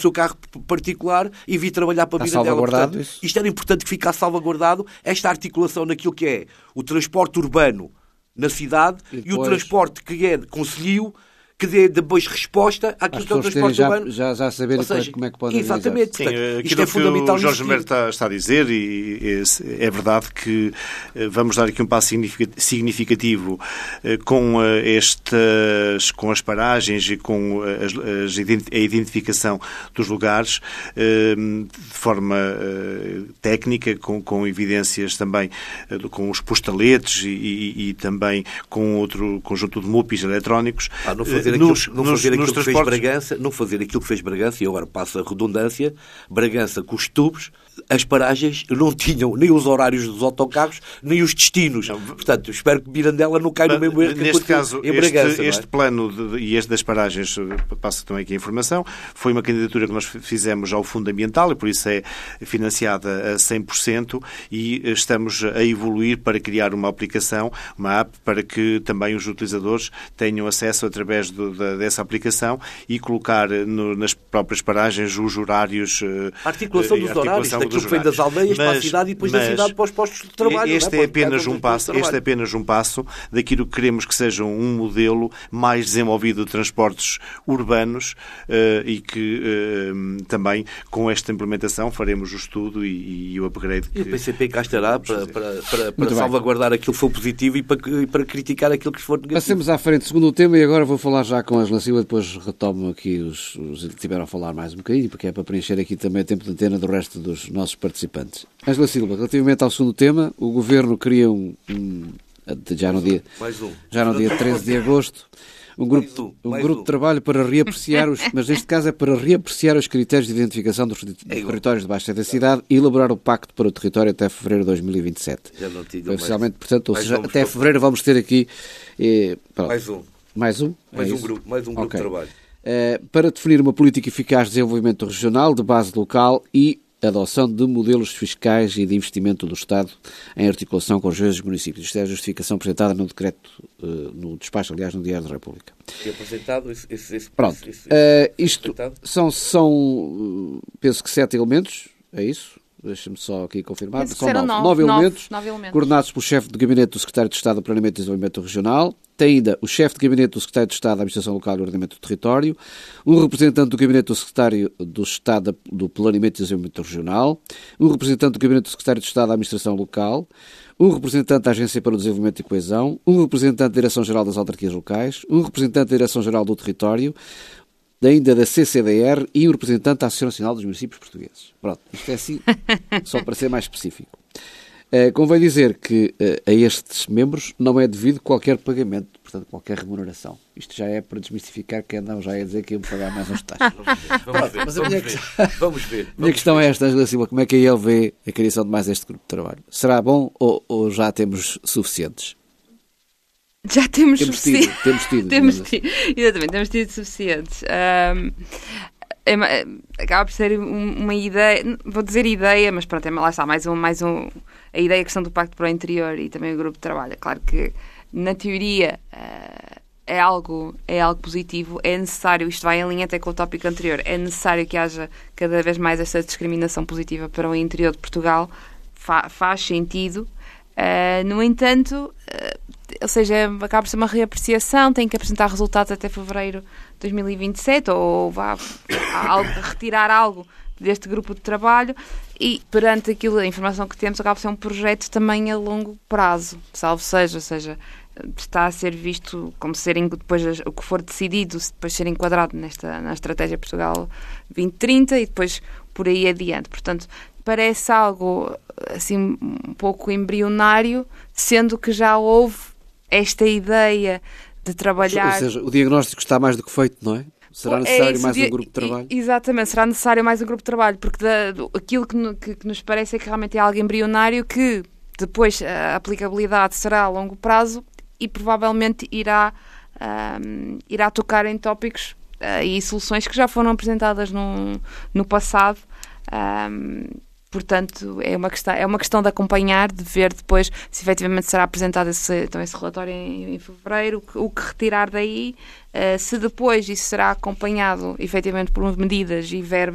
seu carro particular e vir trabalhar para a vida dela. Portanto, isto era importante que ficasse salvaguardado, esta articulação naquilo que é o transporte urbano na cidade e o transporte que é concelhio, que dê depois resposta àquilo que é o transporte urbano. Já saberem como é que podem realizar. Exatamente. Sim, portanto, isto é fundamental. Que o Jorge Mero está a dizer, e é verdade que vamos dar aqui um passo significativo com as paragens e com a identificação dos lugares de forma técnica, com evidências também com os postaletes e também com outro conjunto de MUPIs eletrónicos. Não fazer aquilo que fez Bragança, e agora passa a redundância, Bragança com os tubos, as paragens não tinham nem os horários dos autocarros, nem os destinos. Portanto, espero que Mirandela não caia no mesmo erro que neste caso, em Bragança. Este é? plano e este das paragens, passa também aqui a informação, foi uma candidatura que nós fizemos ao Fundo Ambiental e por isso é financiada a 100% e estamos a evoluir para criar uma aplicação, uma app, para que também os utilizadores tenham acesso através dessa aplicação e colocar nas próprias paragens os horários. A articulação dos horários, daquilo que vem das aldeias para a cidade e depois da cidade para os postos de trabalho. Este é apenas um passo daquilo que queremos que seja um modelo mais desenvolvido de transportes urbanos e que também com esta implementação faremos o estudo e o upgrade. E o PCP cá estará para salvaguardar aquilo que for positivo e para criticar aquilo que for negativo. Passemos à frente, segundo o tema, e agora vou falar já com a Ângela Silva, depois retomo aqui os que tiveram a falar mais um bocadinho, porque é para preencher aqui também o tempo de antena do resto dos nossos participantes. Ângela Silva, relativamente ao segundo tema, o Governo cria já no dia 13 de agosto, um grupo de trabalho para reapreciar mas neste caso é para reapreciar os critérios de identificação dos territórios de baixa densidade e elaborar o pacto para o território até fevereiro de 2027. Oficialmente, portanto, ou seja, até fevereiro vamos ter aqui mais um grupo de trabalho. Para definir uma política eficaz de desenvolvimento regional, de base local e adoção de modelos fiscais e de investimento do Estado em articulação com os vezes municípios. Isto é a justificação apresentada no decreto, no despacho, aliás, no Diário da República. E apresentado Pronto. Isto são, penso que 7 elementos, é isso? Deixa-me só aqui confirmar. São 9 elementos, coordenados pelo chefe de gabinete do Secretário de Estado do Planeamento e Desenvolvimento Regional. Tem ainda o chefe de gabinete do Secretário de Estado da Administração Local e Ordenamento do Território, um representante do gabinete do Secretário do Estado do Planeamento e Desenvolvimento Regional, um representante do gabinete do Secretário de Estado da Administração Local, um representante da Agência para o Desenvolvimento e Coesão, um representante da Direção-Geral das Autarquias Locais, um representante da Direção-Geral do Território, ainda da CCDR e um representante da Associação Nacional dos Municípios Portugueses. Pronto, isto é assim, só para ser mais específico. Convém dizer que a estes membros não é devido qualquer pagamento, portanto, qualquer remuneração. Isto já é para desmistificar quem andam já a dizer que iam pagar mais uns taxas. Vamos ver. A minha questão é esta, Ângela Silva, como é que a ele vê a criação de mais este grupo de trabalho? Será bom ou já temos suficientes? Já temos suficientes. Exatamente, temos tido suficientes. Acaba por ser uma ideia, vou dizer ideia, mas pronto, lá está, mais um, a ideia, a questão do Pacto para o Interior e também o grupo de trabalho. É claro que, na teoria, é algo positivo, é necessário, isto vai em linha até com o tópico anterior, é necessário que haja cada vez mais esta discriminação positiva para o interior de Portugal, faz sentido. No entanto, ou seja, acaba por ser uma reapreciação, tem que apresentar resultados até fevereiro de 2027 ou retirar algo deste grupo de trabalho e perante aquilo, a informação que temos, acaba por ser um projeto também a longo prazo, salvo seja, ou seja, está a ser visto como serem depois o que for decidido, depois ser enquadrado na Estratégia Portugal 2030 e depois por aí adiante. Portanto, parece algo assim um pouco embrionário, sendo que já houve esta ideia de trabalhar... Ou seja, o diagnóstico está mais do que feito, não é? Será necessário mais um grupo de trabalho? Exatamente, será necessário mais um grupo de trabalho, porque aquilo que nos parece é que realmente é algo embrionário que depois a aplicabilidade será a longo prazo e provavelmente irá tocar em tópicos e soluções que já foram apresentadas no passado. Portanto, é uma questão de acompanhar, de ver depois se efetivamente será apresentado esse relatório em fevereiro, o que retirar daí, se depois isso será acompanhado efetivamente por medidas e verbas